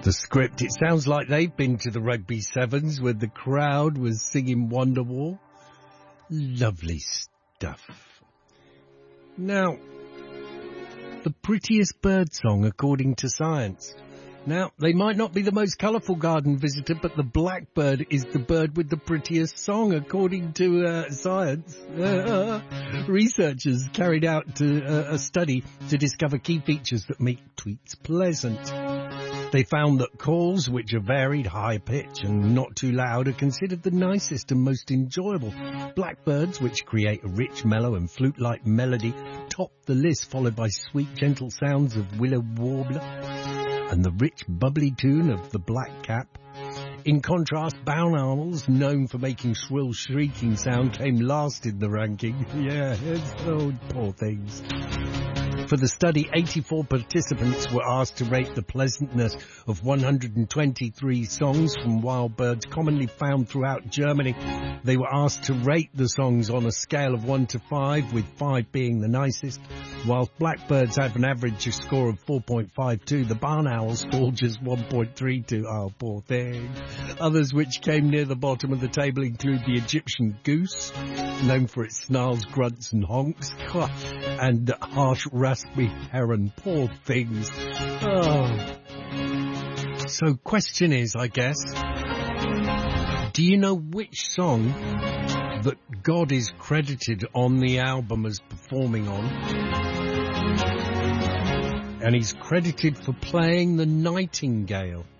the script. It sounds like they've been to the Rugby Sevens when the crowd was singing Wonderwall. Lovely stuff. Now, the prettiest bird song according to science. Now, they might not be the most colourful garden visitor, but the blackbird is the bird with the prettiest song, according to science. Researchers carried out a study to discover key features that make tweets pleasant. They found that calls, which are varied, high pitch and not too loud, are considered the nicest and most enjoyable. Blackbirds, which create a rich, mellow and flute-like melody, top the list, followed by sweet, gentle sounds of willow warbler and the rich, bubbly tune of the blackcap. In contrast, barn owls, known for making shrill, shrieking sound, came last in the ranking. Yeah, oh, poor things. For the study, 84 participants were asked to rate the pleasantness of 123 songs from wild birds commonly found throughout Germany. They were asked to rate the songs on a scale of 1 to 5, with 5 being the nicest. Whilst blackbirds have an average score of 4.52, the barn owls fall just 1.32. Oh, poor thing. Others which came near the bottom of the table include the Egyptian goose, known for its snarls, grunts and honks, and harsh raspberry heron. Poor things. Oh. So question is, I guess, do you know which song that God is credited on the album as performing on? And he's credited for playing the nightingale.